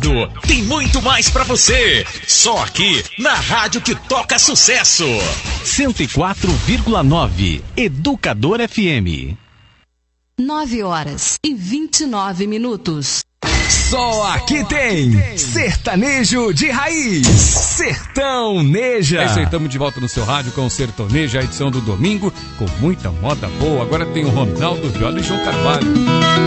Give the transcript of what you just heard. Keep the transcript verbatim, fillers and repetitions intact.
ligado, tem muito mais pra você. Só aqui na rádio que toca sucesso. cento e quatro vírgula nove Educador F M. nove horas e vinte e nove minutos. Só aqui tem sertanejo de raiz, Sertãoneja. É isso aí, estamos de volta no seu rádio com o Sertaneja, a edição do domingo, com muita moda boa. Agora tem o Ronaldo Viola e João Carvalho.